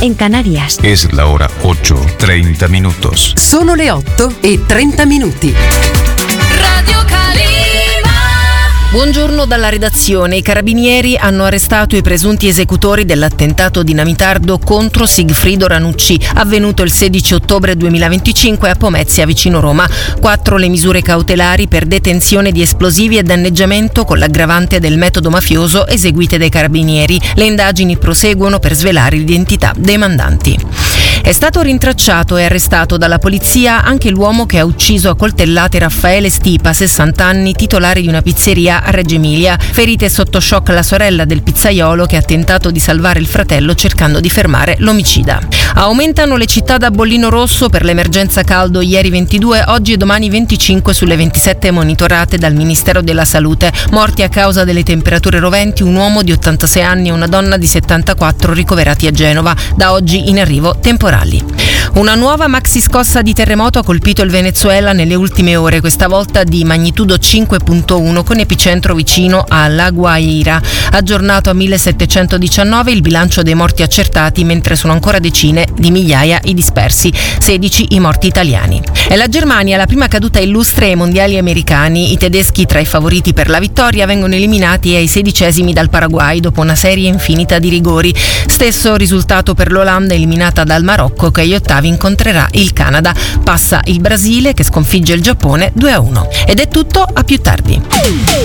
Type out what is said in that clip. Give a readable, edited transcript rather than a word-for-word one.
en Canarias. Es la hora 8:30 minutos. Sono le 8:30. Radio Calima. Buongiorno dalla redazione. I carabinieri hanno arrestato i presunti esecutori dell'attentato dinamitardo contro Sigfrido Ranucci, avvenuto il 16 ottobre 2025 a Pomezia, vicino Roma. 4 le misure cautelari per detenzione di esplosivi e danneggiamento con l'aggravante del metodo mafioso eseguite dai carabinieri. Le indagini proseguono per svelare l'identità dei mandanti. È stato rintracciato e arrestato dalla polizia anche l'uomo che ha ucciso a coltellate Raffaele Stipa, 60 anni, titolare di una pizzeria a Reggio Emilia. Ferita e sotto shock la sorella del pizzaiolo che ha tentato di salvare il fratello cercando di fermare l'omicida. Aumentano le città da bollino rosso per l'emergenza caldo, ieri 22, oggi e domani 25 sulle 27 monitorate dal Ministero della Salute. Morti a causa delle temperature roventi un uomo di 86 anni e una donna di 74 ricoverati a Genova. Da oggi in arrivo temporali. Una nuova maxi scossa di terremoto ha colpito il Venezuela nelle ultime ore, questa volta di magnitudo 5.1 con epicentro vicino a La Guaira. Aggiornato a 1719 il bilancio dei morti accertati, mentre sono ancora decine di migliaia i dispersi, 16 i morti italiani. È la Germania la prima caduta illustre ai mondiali americani. I tedeschi, tra i favoriti per la vittoria, vengono eliminati ai 16esimi dal Paraguay dopo una serie infinita di rigori. Stesso risultato per l'Olanda, eliminata dal Marocco, che agli ottavi incontrerà il Canada. Passa il Brasile che sconfigge il Giappone 2-1. Ed è tutto, a più tardi.